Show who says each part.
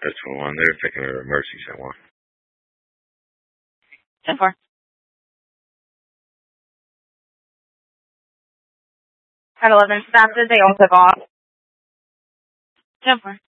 Speaker 1: That's 21. They're taking her to Mercy somewhere.
Speaker 2: 10-4. At 11 stopped it. They all took off. 10-4.